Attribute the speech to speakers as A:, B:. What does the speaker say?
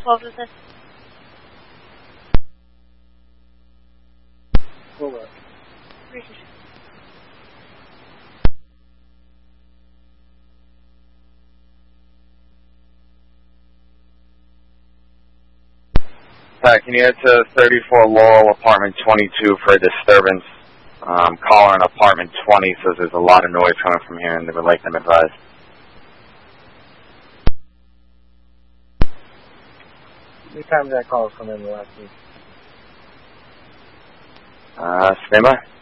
A: What was this?
B: Hold on.
C: Hi, can you head to 34 Laurel, apartment 22 for a disturbance? Caller in apartment 20 says there's a lot of noise coming from here and they would like them advised.
B: How many times that call come in the last week?
C: Stand by.